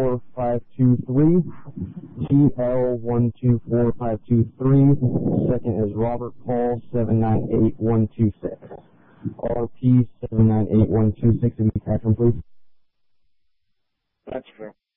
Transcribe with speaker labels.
Speaker 1: 124523, GL124523. Second is Robert Paul 798126. RP 798126. If you catch him, please.
Speaker 2: That's true.